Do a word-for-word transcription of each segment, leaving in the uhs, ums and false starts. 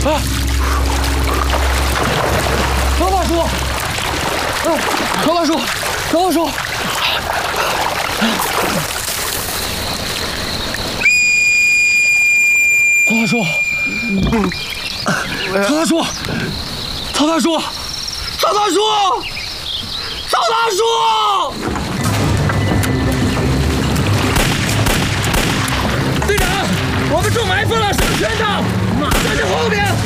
啊！高大叔，哎，高大叔，高大叔，高大叔，曹大叔，曹大叔，曹大叔，曹大叔！队长，我们中埋伏了，上圈套，马上就后面。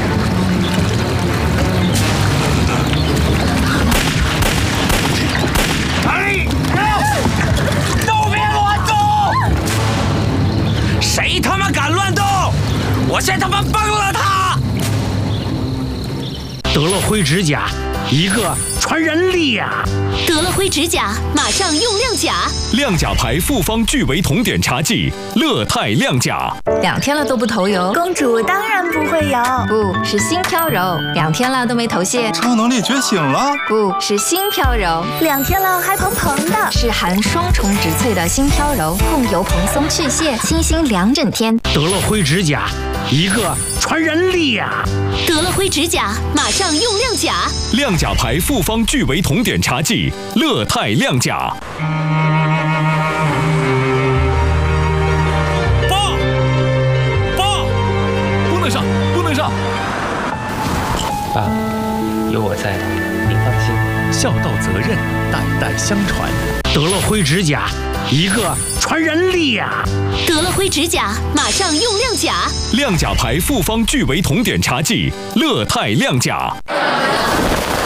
哎，都别乱动！谁他妈敢乱动？我先他妈崩了他！ 得了灰指甲，一个传染力呀！ 得了灰指甲，马上用亮甲。 亮甲牌复方聚维酮碘茶剂，乐泰亮甲。 两天了都不头油， 公主当然不会有， 不是心飘柔。两天了都没头屑， 超能力觉醒了， 不是心飘柔。 两天了还蓬蓬的， 是含双重植萃的心飘柔，控油蓬松去屑，清新两整天。 得了灰指甲，一个传染力呀！ 得了灰指甲，马上用亮甲。 亮甲牌复方聚维酮碘茶剂，乐泰亮甲。 报！报！不能上，不能上！ 爸，有我在，您放心。 孝道责任，代代相传。 得了灰指甲，一个传染力呀！ 得了灰指甲，马上用亮甲。 亮甲牌复方聚维酮碘茶剂，乐泰亮甲。